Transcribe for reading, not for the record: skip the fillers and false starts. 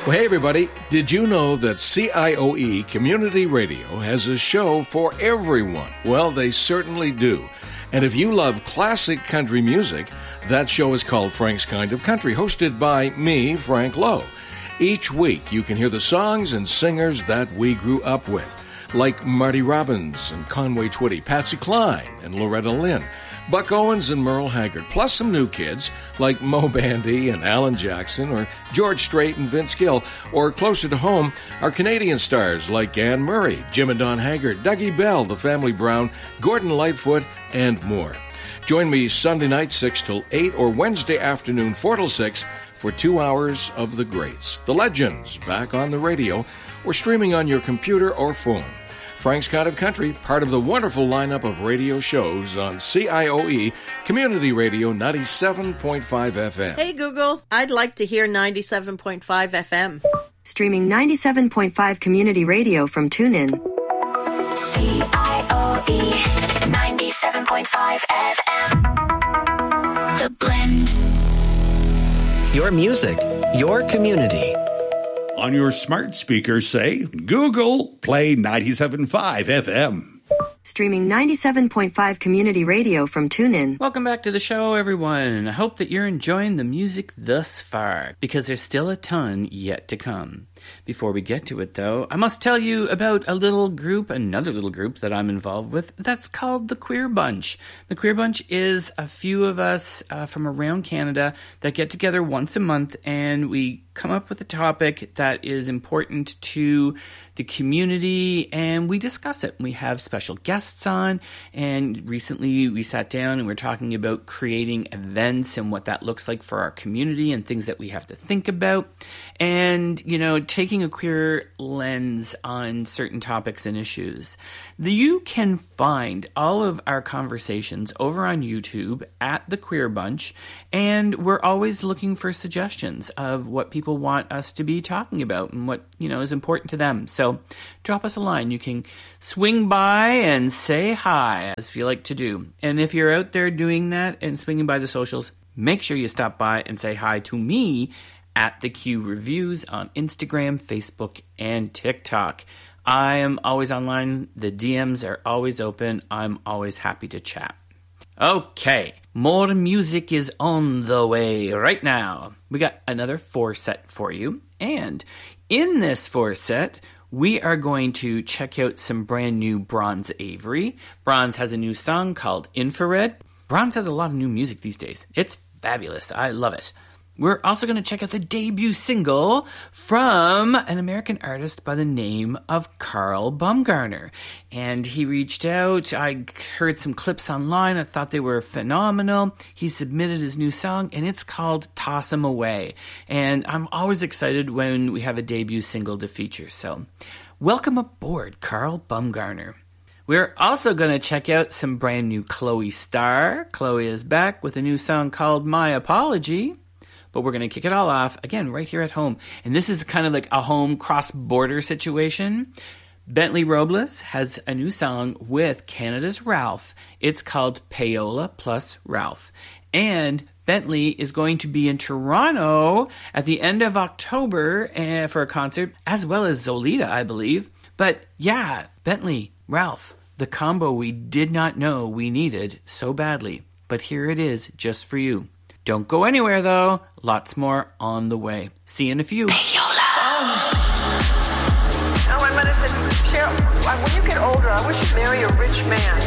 Well, hey, everybody. Did you know that CIOE Community Radio has a show for everyone? Well, they certainly do. And if you love classic country music, that show is called Frank's Kind of Country, hosted by me, Frank Lowe. Each week, you can hear the songs and singers that we grew up with, like Marty Robbins and Conway Twitty, Patsy Cline and Loretta Lynn, Buck Owens and Merle Haggard, plus some new kids like Mo Bandy and Alan Jackson, or George Strait and Vince Gill, or closer to home, our Canadian stars like Anne Murray, Jim and Don Haggard, Dougie Bell, The Family Brown, Gordon Lightfoot, and more. Join me Sunday night 6 till 8 or Wednesday afternoon 4 till 6 for 2 hours of the greats, the legends, back on the radio or streaming on your computer or phone. Frank's Kind of Country, part of the wonderful lineup of radio shows on CIOE Community Radio 97.5 FM. Hey Google, I'd like to hear 97.5 FM. Streaming 97.5 Community Radio from TuneIn. CIOE 97.5 FM. The Blend. Your music, your community. On your smart speaker, say, Google, play 97.5 FM. Streaming 97.5 Community Radio from TuneIn. Welcome back to the show, everyone. I hope that you're enjoying the music thus far, because there's still a ton yet to come. Before we get to it, though, I must tell you about another little group that I'm involved with, that's called The Queer Bunch. The Queer Bunch is a few of us from around Canada that get together once a month, and we come up with a topic that is important to the community, and we discuss it. We have special guests on, and recently we sat down and we're talking about creating events and what that looks like for our community and things that we have to think about. And, you know, taking a queer lens on certain topics and issues. You can find all of our conversations over on YouTube at The Queer Bunch, and we're always looking for suggestions of what people want us to be talking about and what, you know, is important to them. So drop us a line. You can swing by and say hi, as you like to do. And if you're out there doing that and swinging by the socials, make sure you stop by and say hi to me at The Q Reviews on Instagram, Facebook, and TikTok. I am always online. The DMs are always open. I'm always happy to chat. Okay, more music is on the way right now. We got another 4-set for you. And in this 4-set, we are going to check out some brand new Bronze Avery. Bronze has a new song called Infrared. Bronze has a lot of new music these days. It's fabulous. I love it. We're also going to check out the debut single from an American artist by the name of Carl Baumgartner. And he reached out. I heard some clips online. I thought they were phenomenal. He submitted his new song, and it's called Toss 'Em Away. And I'm always excited when we have a debut single to feature. So welcome aboard, Carl Baumgartner. We're also going to check out some brand new Chloe Starr. Chloe is back with a new song called My Apology. But we're going to kick it all off, again, right here at home. And this is kind of like a home cross-border situation. Bentley Robles has a new song with Canada's Ralph. It's called Payola plus Ralph. And Bentley is going to be in Toronto at the end of October for a concert, as well as Zolita, I believe. But yeah, Bentley, Ralph, the combo we did not know we needed so badly. But here it is, just for you. Don't go anywhere, though. Lots more on the way. See you in a few. Payola. Oh, my mother said, Cheryl, when you get older, I wish you'd marry a rich man.